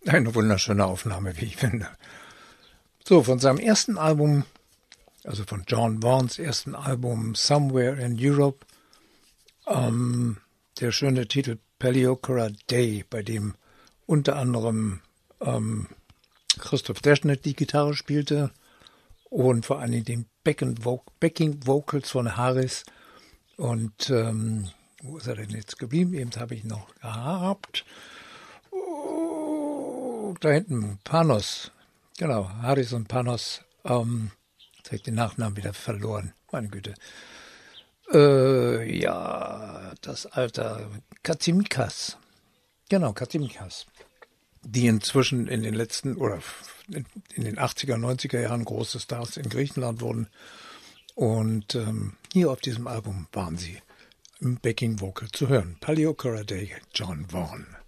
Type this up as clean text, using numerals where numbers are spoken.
Eine wunderschöne Aufnahme, wie ich finde. So, von seinem ersten Album, also von John Vaughns ersten Album Somewhere in Europe, der schöne Titel Paliokra Day, bei dem unter anderem Christoph Deschnet die Gitarre spielte und vor allem den Backing Vocals von Harris. Und wo ist er denn jetzt geblieben? Eben habe ich noch gehabt. Oh, da hinten, Panos. Genau, Harris und Panos. Jetzt habe ich den Nachnamen wieder verloren. Meine Güte. Ja, das Alter Katsimikas. Genau, Katsimikas. Die inzwischen in den letzten oder in den 80er, 90er Jahren große Stars in Griechenland wurden. Und hier auf diesem Album waren sie im Backing Vocal zu hören. Paliokra Day, John Vaughan.